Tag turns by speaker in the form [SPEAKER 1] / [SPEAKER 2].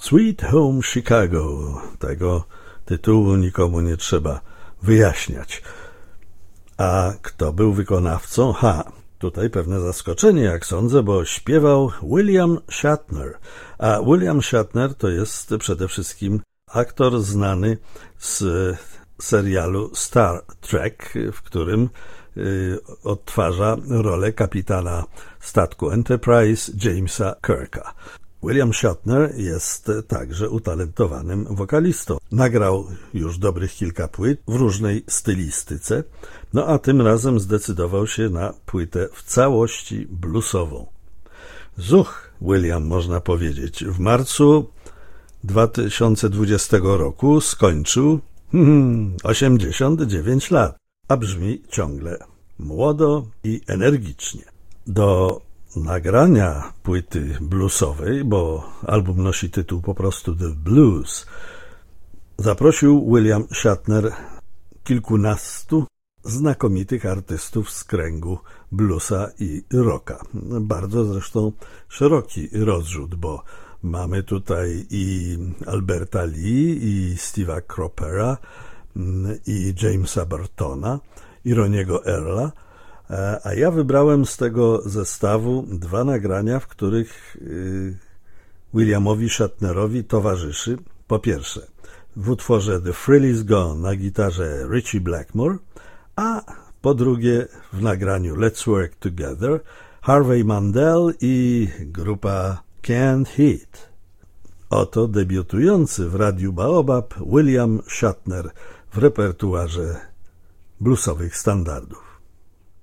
[SPEAKER 1] Sweet Home Chicago. Tego tytułu nikomu nie trzeba wyjaśniać. A kto był wykonawcą? Tutaj pewne zaskoczenie, jak sądzę, bo śpiewał William Shatner. A William Shatner to jest przede wszystkim aktor znany z serialu Star Trek, w którym odtwarza rolę kapitana statku Enterprise Jamesa Kirka. William Shatner jest także utalentowanym wokalistą. Nagrał już dobrych kilka płyt w różnej stylistyce, a tym razem zdecydował się na płytę w całości bluesową. Zuch, William, można powiedzieć. W marcu 2020 roku skończył 89 lat, a brzmi ciągle młodo i energicznie. Do nagrania płyty bluesowej, bo album nosi tytuł po prostu The Blues, zaprosił William Shatner kilkunastu znakomitych artystów z kręgu bluesa i rocka. Bardzo zresztą szeroki rozrzut, bo mamy tutaj i Alberta Lee, i Steve'a Cropera, i Jamesa Burtona, i Roniego Earla, a ja wybrałem z tego zestawu dwa nagrania, w których Williamowi Shatnerowi towarzyszy po pierwsze w utworze The Thrill Is Gone na gitarze Ritchie Blackmore, a po drugie w nagraniu Let's Work Together Harvey Mandel i grupa Canned Heat. Oto debiutujący w Radiu Baobab William Shatner w repertuarze bluesowych standardów.